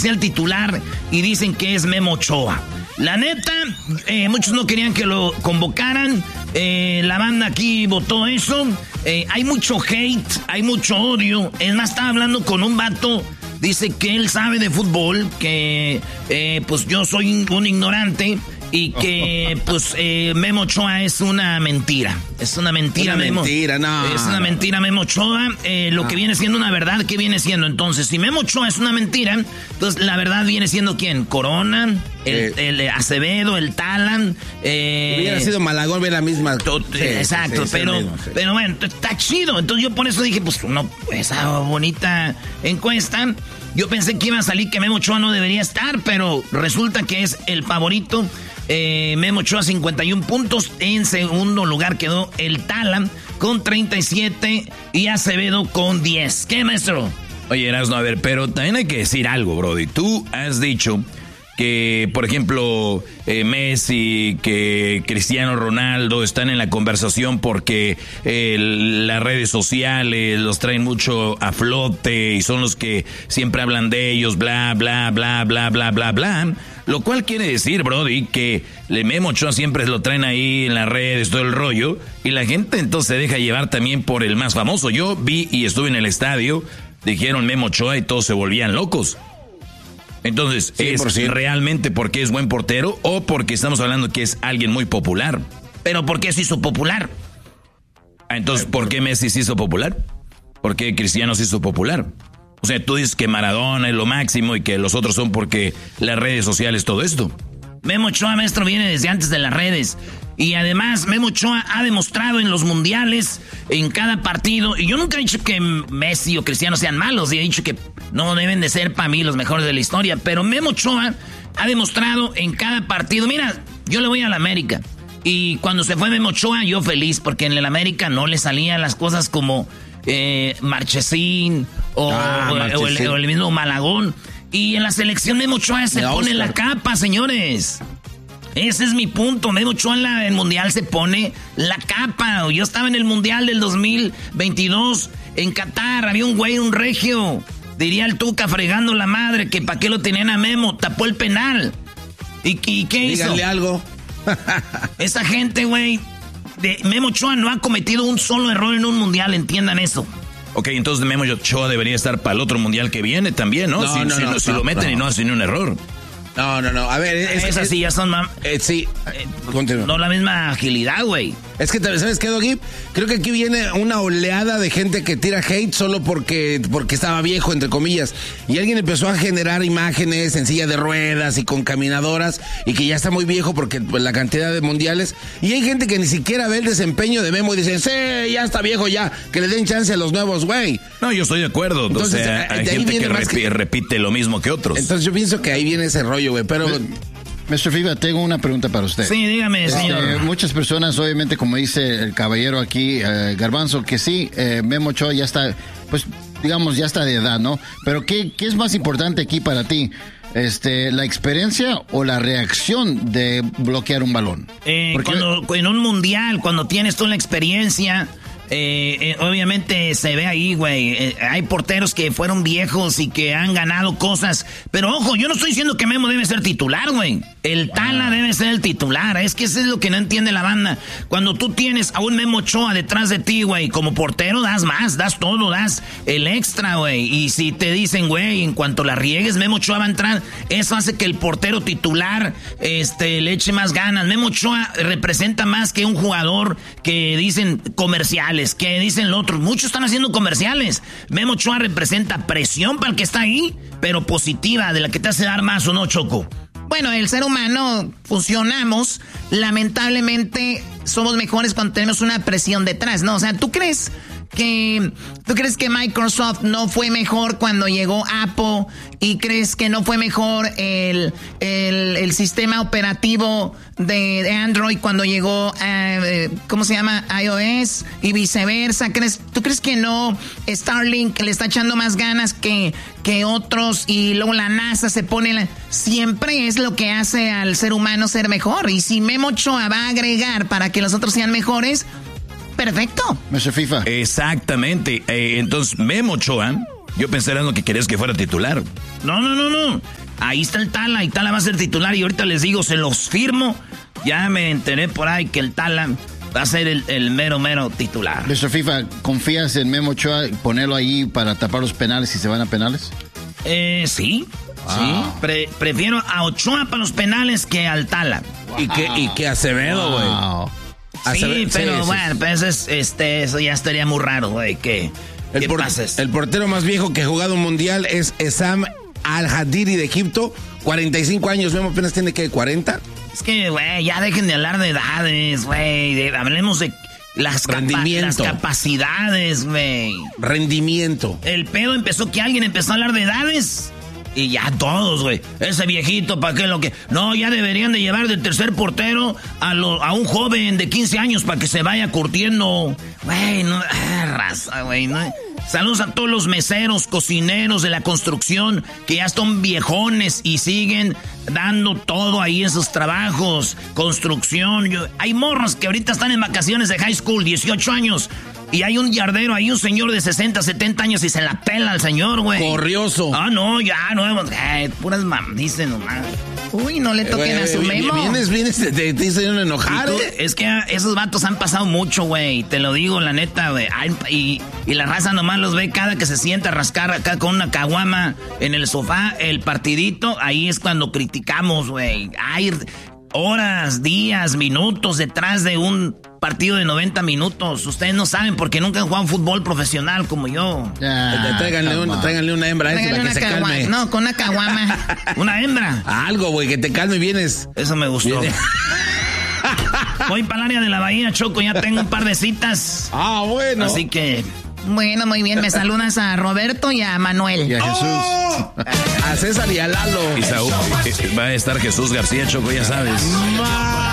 sea el titular y dicen que es Memo Ochoa. La neta, muchos no querían que lo convocaran. La banda aquí votó eso. Hay mucho hate, hay mucho odio. Es más, estaba hablando con un vato. Dice que él sabe de fútbol, que pues yo soy un ignorante y que pues Memo Ochoa es una mentira. Es una mentira, Memo. Es una mentira, Memo Ochoa. Lo que viene siendo una verdad, ¿qué viene siendo? Entonces, si Memo Ochoa es una mentira, entonces la verdad viene siendo ¿quién? Corona, el Acevedo, el Talan. Hubiera sido Malagón, ve la misma. Exacto, pero bueno, está chido. Entonces yo por eso dije, pues esa bonita encuesta. Yo pensé que iba a salir que Memo Ochoa no debería estar, pero resulta que es el favorito. Memo Ochoa 51 puntos. En segundo lugar quedó el Talan con 37 y Acevedo con 10. ¿Qué, maestro? Oye, Erasno, a ver, pero también hay que decir algo, brody. Tú has dicho que, por ejemplo, Messi, que Cristiano Ronaldo están en la conversación porque las redes sociales los traen mucho a flote y son los que siempre hablan de ellos, bla, bla, bla, bla, bla, bla, bla. Lo cual quiere decir, brody, que Memo Ochoa siempre lo traen ahí en las redes, todo el rollo, y la gente entonces se deja llevar también por el más famoso. Yo vi y estuve en el estadio, dijeron Memo Ochoa y todos se volvían locos. Entonces, ¿es realmente porque es buen portero o porque estamos hablando que es alguien muy popular? ¿Pero por qué se hizo popular? Entonces, ¿por qué Messi se hizo popular? ¿Por qué Cristiano se hizo popular? O sea, tú dices que Maradona es lo máximo y que los otros son porque las redes sociales, todo esto. Memo Ochoa, maestro, viene desde antes de las redes. Y además, Memo Ochoa ha demostrado en los mundiales, en cada partido. Y yo nunca he dicho que Messi o Cristiano sean malos. Y he dicho que no deben de ser para mí los mejores de la historia. Pero Memo Ochoa ha demostrado en cada partido. Mira, yo le voy a la América. Y cuando se fue Memo Ochoa, yo feliz. Porque en el América no le salían las cosas como Marchesín o el mismo Malagón. Y en la selección Memo Ochoa se pone la capa, señores. Ese es mi punto. Memo Ochoa en el mundial se pone la capa. Yo estaba en el mundial del 2022 en Qatar. Había un güey, un regio. Diría el Tuca fregando la madre que para qué lo tenían a Memo. Tapó el penal. ¿Y qué hizo? Díganle algo. Esa gente, güey, de Memo Ochoa no ha cometido un solo error en un mundial. Entiendan eso. Ok, entonces Memo Ochoa debería estar para el otro mundial que viene también, ¿no? Si lo meten y no hacen un error. No. A ver, esas sí ya son sí. No la misma agilidad, güey. Es que, ¿sabes qué, Doggy? Creo que aquí viene una oleada de gente que tira hate solo porque estaba viejo, entre comillas. Y alguien empezó a generar imágenes en silla de ruedas y con caminadoras y que ya está muy viejo porque pues, la cantidad de mundiales. Y hay gente que ni siquiera ve el desempeño de Memo y dicen, sí, ya está viejo ya, que le den chance a los nuevos, güey. No, yo estoy de acuerdo. Entonces, o sea, hay gente que repite lo mismo que otros. Entonces yo pienso que ahí viene ese rollo, güey, pero... Mr. FIFA, tengo una pregunta para usted. Sí, dígame, señor. Muchas personas, obviamente, como dice el caballero aquí, Garbanzo, que sí, Memo Ochoa ya está, pues, digamos, ya está de edad, ¿no? Pero ¿qué es más importante aquí para ti? ¿La experiencia o la reacción de bloquear un balón? Cuando en un mundial, cuando tienes tú la experiencia... obviamente se ve ahí, güey. Hay porteros que fueron viejos y que han ganado cosas. Pero ojo, yo no estoy diciendo que Memo debe ser titular, güey. El Tala debe ser el titular. Es que eso es lo que no entiende la banda. Cuando tú tienes a un Memo Ochoa detrás de ti, güey, como portero das más, das todo, das el extra, güey. Y si te dicen, güey, en cuanto la riegues, Memo Ochoa va a entrar, eso hace que el portero titular le eche más ganas. Memo Ochoa representa más que un jugador que dicen comercial, que dicen lo otro. Muchos están haciendo comerciales. Memo Ochoa representa presión para el que está ahí, pero positiva, de la que te hace dar más, ¿o no, Choco? Bueno, el ser humano funcionamos. Lamentablemente somos mejores cuando tenemos una presión detrás, ¿no? O sea, ¿tú crees que Microsoft no fue mejor cuando llegó Apple? ¿Y crees que no fue mejor el sistema operativo de Android cuando llegó ¿cómo se llama? iOS y viceversa? ¿Tú crees que no Starlink le está echando más ganas que otros y luego la NASA se pone siempre es lo que hace al ser humano ser mejor? Y si Memo Ochoa va a agregar para que los otros sean mejores, perfecto. Mr. FIFA. Exactamente. Entonces, Memo Ochoa, yo pensé en lo que querías que fuera titular. No. ahí está el Tala, y Tala va a ser titular, y ahorita les digo, se los firmo. Ya me enteré por ahí que el Tala va a ser el mero titular. Mr. FIFA, ¿confías en Memo Ochoa ponerlo ahí para tapar los penales si se van a penales? Sí. Prefiero a Ochoa para los penales que al Tala. Wow. Y que Acevedo, güey. Wow. Sí, pero bueno, pues eso ya estaría muy raro, güey. El portero más viejo que ha jugado un mundial es Essam Al-Hadiri de Egipto. 45 años, Memo apenas tiene, ¿qué? ¿40? Es que, güey, ya dejen de hablar de edades, güey. Hablemos de las capacidades, güey. Rendimiento. El pedo empezó que alguien empezó a hablar de edades. Y ya todos, güey. Ese viejito, ¿para qué lo que...? No, ya deberían de llevar de tercer portero a un joven de 15 años para que se vaya curtiendo. Güey, no... raza, güey, no... Saludos a todos los meseros, cocineros de la construcción que ya están viejones y siguen dando todo ahí en sus trabajos. Construcción. Hay morros que ahorita están en vacaciones de high school, 18 años. Y hay un yardero, hay un señor de 60, 70 años y se la pela al señor, güey. Corrioso. Ah, no, ya, no, puras dicen nomás. Uy, no le toquen a su Memo. Vienes, te hicieron enojar, Es que esos vatos han pasado mucho, güey. Te lo digo, la neta, güey. Y la raza nomás los ve cada que se sienta a rascar acá con una caguama en el sofá, el partidito. Ahí es cuando criticamos, güey. Hay horas, días, minutos detrás de un partido de 90 minutos. Ustedes no saben porque nunca han jugado fútbol profesional como yo. Tráiganle una hembra para que se calme. No, con una caguama. ¿Una hembra? Algo, güey, que te calme, vienes. Eso me gustó. Voy para el área de la Bahía, Choco, ya tengo un par de citas. Ah, bueno. Así que... Bueno, muy bien, me saludas a Roberto y a Manuel. Y a Jesús. A César y a Lalo. Y Saúl, va a estar Jesús García, Choco, ya sabes.